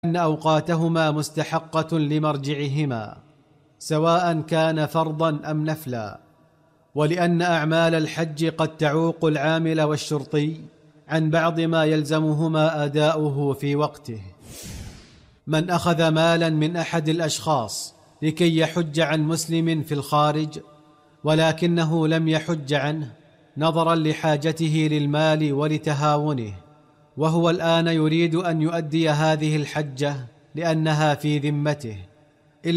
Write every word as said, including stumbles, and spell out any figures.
أن أوقاتهما مستحقة لمرجعهما سواء كان فرضا أم نفلا، ولأن أعمال الحج قد تعوق العامل والشرطي عن بعض ما يلزمهما أداؤه في وقته. من أخذ مالا من أحد الأشخاص لكي يحج عن مسلم في الخارج ولكنه لم يحج عنه نظرا لحاجته للمال ولتهاونه، وهو الآن يريد أن يؤدي هذه الحجة لأنها في ذمته،